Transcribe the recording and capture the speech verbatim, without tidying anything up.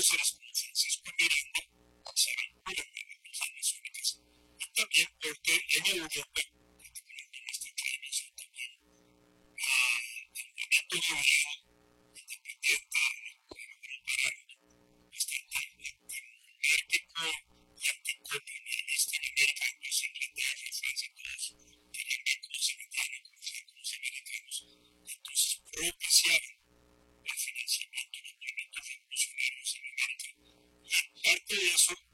próceres como Francisco Miranda se vinculan a las religiones únicas. Y también porque en Europa, particularmente en esta tradición también, el movimiento liberal independiente de Europa era bastante antimonárquico y anticolonialista en América, incluso Inglaterra, Francia, todos tenían vínculos británicos con los americanos, y entonces propiciaban el financiamiento de movimientos revolucionarios en América. Y parte de eso